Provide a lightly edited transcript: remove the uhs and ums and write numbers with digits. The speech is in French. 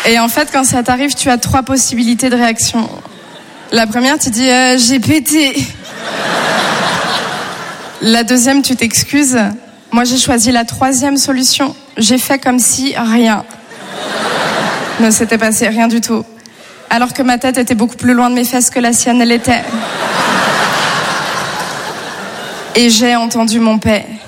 Et en fait, quand ça t'arrive, tu as 3 possibilités de réaction. La première, tu dis j'ai pété. La deuxième, tu t'excuses. Moi, j'ai choisi la 3e solution. J'ai fait comme si rien ne s'était passé, rien du tout. Alors que ma tête était beaucoup plus loin de mes fesses que la sienne, elle était. Et j'ai entendu mon père.